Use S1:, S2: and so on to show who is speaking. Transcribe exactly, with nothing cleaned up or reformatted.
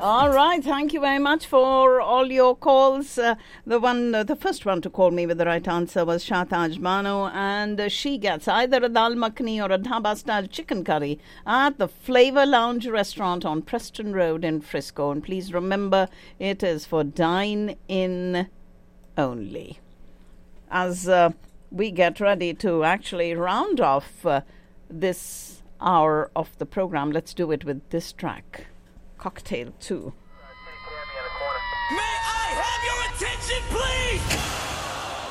S1: All right. Thank you very much for all your calls. Uh, the one, uh, the first one to call me with the right answer was Shataj Bano, and uh, she gets either a dal makhani or a dhaba style chicken curry at the Flavor Lounge restaurant on Preston Road in Frisco. And please remember, it is for dine-in only. As uh, we get ready to actually round off uh, this hour of the program, let's do it with this track, Cocktail two.
S2: May I have your attention, please?